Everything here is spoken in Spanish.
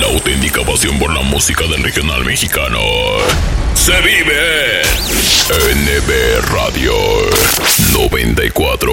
La auténtica pasión por la música del regional mexicano se vive en NB Radio 94.